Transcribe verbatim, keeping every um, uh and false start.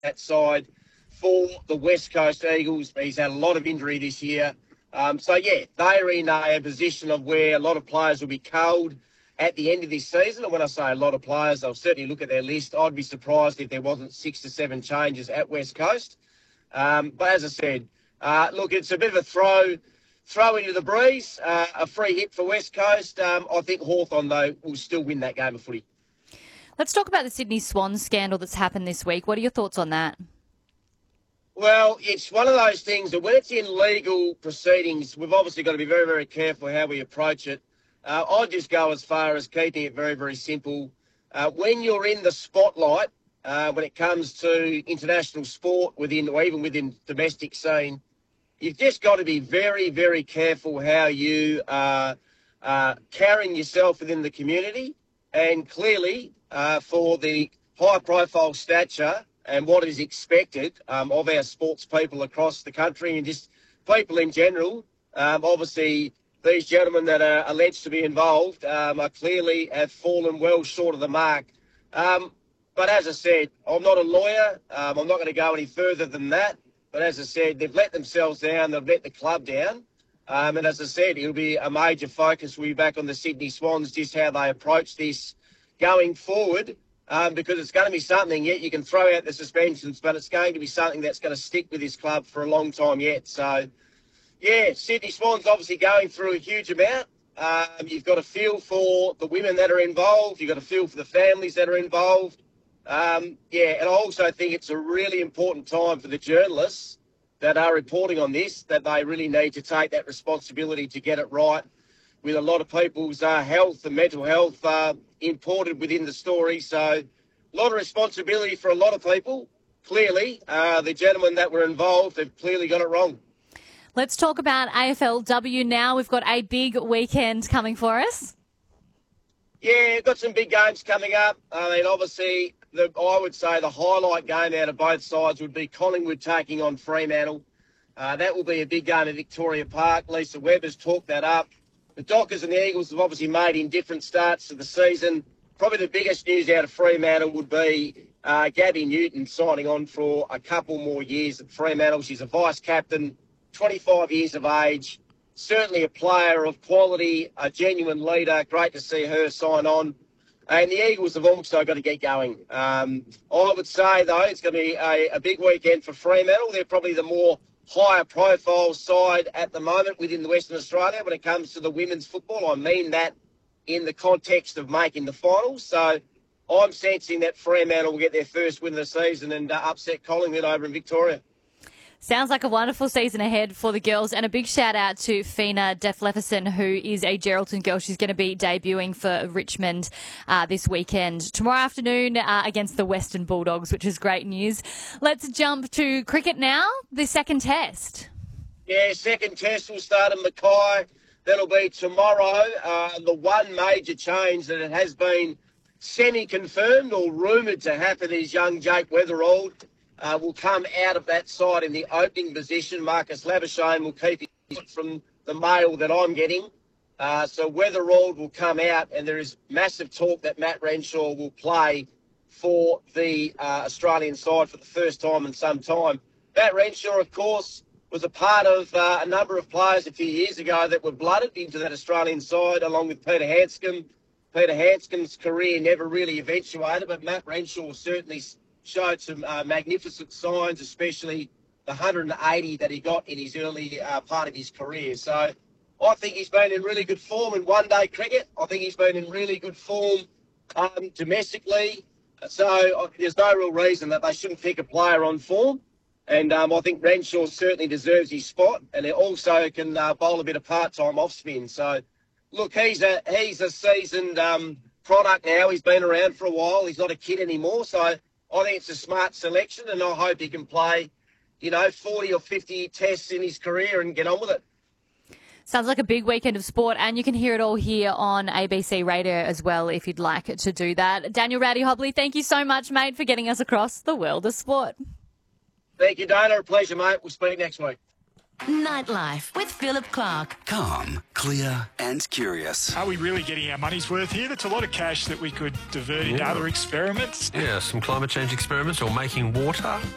that side for the West Coast Eagles. He's had a lot of injury this year. Um, so, yeah, they're in a position of where a lot of players will be culled at the end of this season. And when I say a lot of players, I'll certainly look at their list. I'd be surprised if there wasn't six to seven changes at West Coast. Um, but as I said, uh, look, it's a bit of a throw throw into the breeze, uh, a free hit for West Coast. Um, I think Hawthorn, though, will still win that game of footy. Let's talk about the Sydney Swans scandal that's happened this week. What are your thoughts on that? Well, it's one of those things that when it's in legal proceedings, we've obviously got to be very, very careful how we approach it. Uh, I'd just go as far as keeping it very, very simple. Uh, when you're in the spotlight, uh, when it comes to international sport within or even within domestic scene, you've just got to be very, very careful how you are uh, carrying yourself within the community. And clearly, uh, for the high-profile stature and what is expected um, of our sports people across the country and just people in general, um, obviously these gentlemen that are alleged to be involved um, are clearly have fallen well short of the mark. Um, but as I said, I'm not a lawyer. Um, I'm not going to go any further than that. But as I said, they've let themselves down. They've let the club down. Um, and as I said, it'll be a major focus. We'll be back on the Sydney Swans, just how they approach this going forward. Um, because it's going to be something, yet you can throw out the suspensions, but it's going to be something that's going to stick with this club for a long time yet. So, yeah, Sydney Swans obviously going through a huge amount. Um, you've got to feel for the women that are involved. You've got to feel for the families that are involved. Um, yeah, and I also think it's a really important time for the journalists that are reporting on this, that they really need to take that responsibility to get it right, with a lot of people's uh, health and mental health uh, imported within the story. So a lot of responsibility for a lot of people. Clearly, uh, the gentlemen that were involved have clearly got it wrong. Let's talk about A F L W now. We've got a big weekend coming for us. Yeah, got some big games coming up. I mean, obviously, the, I would say the highlight game out of both sides would be Collingwood taking on Fremantle. Uh, that will be a big game at Victoria Park. Lisa Webb has talked that up. The Dockers and the Eagles have obviously made indifferent starts to the season. Probably the biggest news out of Fremantle would be uh, Gabby Newton signing on for a couple more years at Fremantle. She's a vice-captain, twenty-five years of age, certainly a player of quality, a genuine leader. Great to see her sign on. And the Eagles have also got to get going. Um, I would say, though, it's going to be a, a big weekend for Fremantle. They're probably the more higher profile side at the moment within the Western Australia when it comes to the women's football. I mean that in the context of making the finals. So I'm sensing that Fremantle will get their first win of the season and uh, upset Collingwood over in Victoria. Sounds like a wonderful season ahead for the girls, and a big shout out to Fina Defleferson, who is a Geraldton girl. She's going to be debuting for Richmond uh, this weekend, tomorrow afternoon uh, against the Western Bulldogs, which is great news. Let's jump to cricket now, the second test. Yeah, second test will start in Mackay. That'll be tomorrow. Uh, the one major change that it has been semi-confirmed or rumoured to happen is young Jake Weatherald Uh, will come out of that side in the opening position. Marcus Labuschagne will keep it from the mail that I'm getting. Uh, so Weatherald will come out, and there is massive talk that Matt Renshaw will play for the uh, Australian side for the first time in some time. Matt Renshaw, of course, was a part of uh, a number of players a few years ago that were blooded into that Australian side, along with Peter Hanscom. Peter Hanscom's career never really eventuated, but Matt Renshaw certainly showed some uh, magnificent signs, especially the one hundred eighty that he got in his early uh, part of his career. So I think he's been in really good form in one-day cricket. I think he's been in really good form um, domestically. So uh, there's no real reason that they shouldn't pick a player on form. And um, I think Renshaw certainly deserves his spot, and he also can uh, bowl a bit of part-time off-spin. So, look, he's a, he's a seasoned um, product now. He's been around for a while. He's not a kid anymore. So I think it's a smart selection, and I hope he can play, you know, forty or fifty tests in his career and get on with it. Sounds like a big weekend of sport, and you can hear it all here on A B C Radio as well if you'd like to do that. Daniel Rowdy Hobley, thank you so much, mate, for getting us across the world of sport. Thank you, Dana. A pleasure, mate. We'll speak next week. Nightlife with Philip Clark. Calm, clear and curious. Are we really getting our money's worth here? That's a lot of cash that we could divert into Yeah. other experiments. Yeah, some climate change experiments or making water.